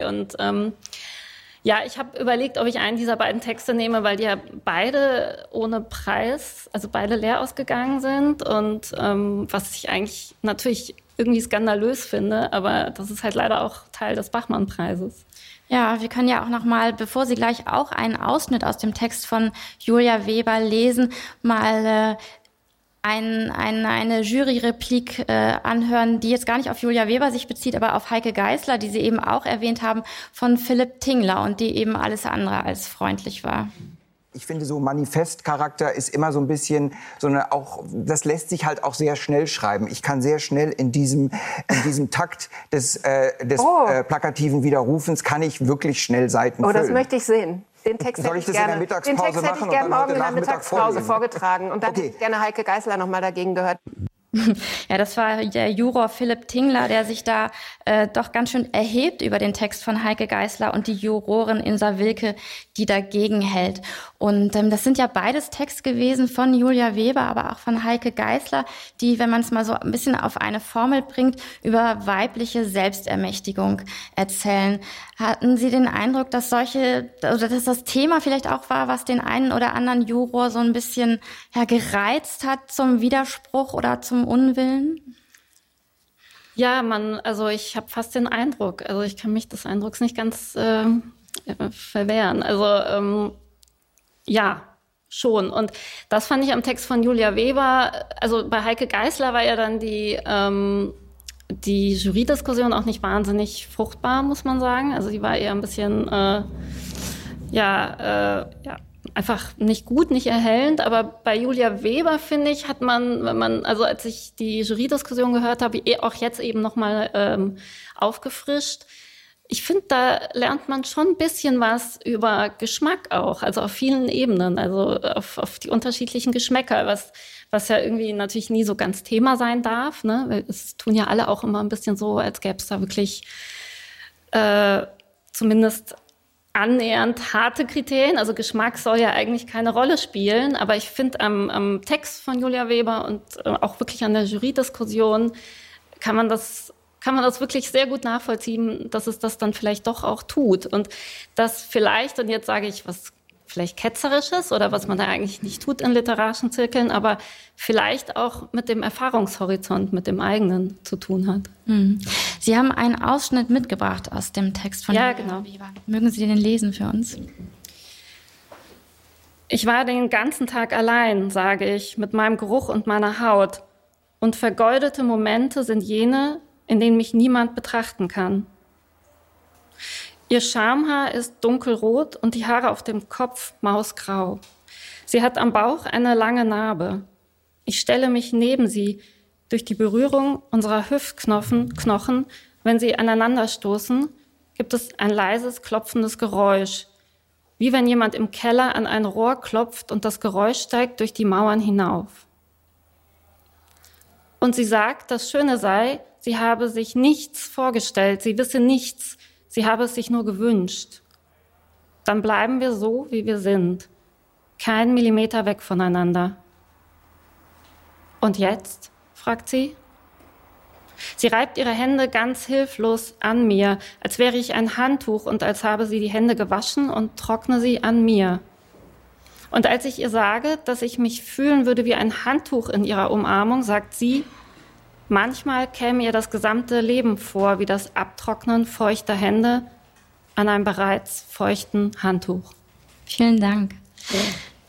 Und ja, ich habe überlegt, ob ich einen dieser beiden Texte nehme, weil die ja beide ohne Preis, also beide leer ausgegangen sind. Und was ich eigentlich natürlich irgendwie skandalös finde, aber das ist halt leider auch Teil des Bachmann-Preises. Ja, wir können ja auch noch mal, bevor Sie gleich auch einen Ausschnitt aus dem Text von Julia Weber lesen, mal eine Jury-Replik anhören, die jetzt gar nicht auf Julia Weber sich bezieht, aber auf Heike Geisler, die Sie eben auch erwähnt haben, von Philipp Tingler und die eben alles andere als freundlich war. Ich finde, so Manifestcharakter ist immer so ein bisschen, das lässt sich halt auch sehr schnell schreiben. Ich kann sehr schnell in diesem Takt des plakativen Widerrufens kann ich wirklich schnell Seiten füllen. Oh, das möchte ich sehen. Den Text Soll ich das in der Mittagspause hätte ich machen gerne und dann morgen in der Mittagspause vorlesen? vorgetragen. Und dann hätte ich gerne Heike Geisler noch mal dagegen gehört. Ja, das war der Juror Philipp Tingler, der sich da doch ganz schön erhebt über den Text von Heike Geisler und die Jurorin Insa Wilke, die dagegen hält. Und das sind ja beides Texte gewesen von Julia Weber, aber auch von Heike Geisler, die, wenn man es mal so ein bisschen auf eine Formel bringt, über weibliche Selbstermächtigung erzählen. Hatten Sie den Eindruck, dass dass das Thema vielleicht auch war, was den einen oder anderen Juror so ein bisschen gereizt hat zum Widerspruch oder zum Unwillen? Ja, also ich habe fast den Eindruck, also ich kann mich des Eindrucks nicht ganz verwehren. Also ja, schon. Und das fand ich am Text von Julia Weber, also bei Heike Geisler war ja dann die Jury-Diskussion auch nicht wahnsinnig fruchtbar, muss man sagen. Also die war eher ein bisschen, einfach nicht gut, nicht erhellend. Aber bei Julia Weber, finde ich, hat man, als ich die Jury-Diskussion gehört habe, auch jetzt eben nochmal aufgefrischt. Ich finde, da lernt man schon ein bisschen was über Geschmack auch, also auf vielen Ebenen, also auf die unterschiedlichen Geschmäcker, was ja irgendwie natürlich nie so ganz Thema sein darf, ne? Es tun ja alle auch immer ein bisschen so, als gäbe es da wirklich zumindest annähernd harte Kriterien. Also Geschmack soll ja eigentlich keine Rolle spielen, aber ich finde am Text von Julia Weber und auch wirklich an der Jury-Diskussion kann man das wirklich sehr gut nachvollziehen, dass es das dann vielleicht doch auch tut. Und das vielleicht, und jetzt sage ich was vielleicht Ketzerisches oder was man da eigentlich nicht tut in literarischen Zirkeln, aber vielleicht auch mit dem Erfahrungshorizont, mit dem eigenen zu tun hat. Sie haben einen Ausschnitt mitgebracht aus dem Text von Julia Weber. Mögen Sie den lesen für uns? Ich war den ganzen Tag allein, sage ich, mit meinem Geruch und meiner Haut. Und vergeudete Momente sind jene, in denen mich niemand betrachten kann. Ihr Schamhaar ist dunkelrot und die Haare auf dem Kopf mausgrau. Sie hat am Bauch eine lange Narbe. Ich stelle mich neben sie. Durch die Berührung unserer Hüftknochen, wenn sie aneinanderstoßen, gibt es ein leises, klopfendes Geräusch. Wie wenn jemand im Keller an ein Rohr klopft und das Geräusch steigt durch die Mauern hinauf. Und sie sagt, das Schöne sei, sie habe sich nichts vorgestellt, sie wisse nichts, sie habe es sich nur gewünscht. Dann bleiben wir so, wie wir sind, kein Millimeter weg voneinander. Und jetzt? Fragt sie. Sie reibt ihre Hände ganz hilflos an mir, als wäre ich ein Handtuch und als habe sie die Hände gewaschen und trockne sie an mir. Und als ich ihr sage, dass ich mich fühlen würde wie ein Handtuch in ihrer Umarmung, sagt sie, manchmal käme ihr das gesamte Leben vor, wie das Abtrocknen feuchter Hände an einem bereits feuchten Handtuch. Vielen Dank. Ja.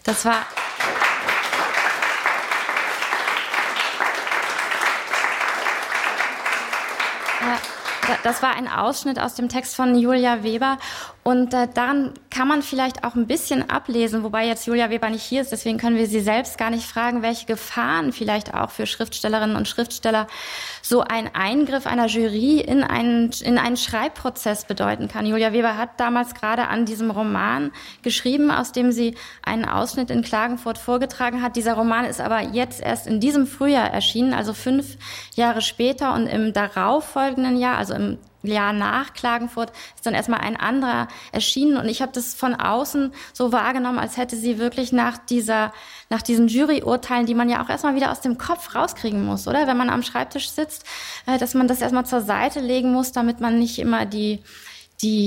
Das war ein Ausschnitt aus dem Text von Julia Weber und daran kann man vielleicht auch ein bisschen ablesen, wobei jetzt Julia Weber nicht hier ist, deswegen können wir sie selbst gar nicht fragen, welche Gefahren vielleicht auch für Schriftstellerinnen und Schriftsteller so ein Eingriff einer Jury in einen Schreibprozess bedeuten kann. Julia Weber hat damals gerade an diesem Roman geschrieben, aus dem sie einen Ausschnitt in Klagenfurt vorgetragen hat. Dieser Roman ist aber jetzt erst in diesem Frühjahr erschienen, also 5 Jahre später, und im darauffolgenden Jahr, also im Jahr nach Klagenfurt, ist dann erstmal ein anderer erschienen. Und ich habe das von außen so wahrgenommen, als hätte sie wirklich nach diesen Juryurteilen, die man ja auch erstmal wieder aus dem Kopf rauskriegen muss, oder? Wenn man am Schreibtisch sitzt, dass man das erstmal zur Seite legen muss, damit man nicht immer die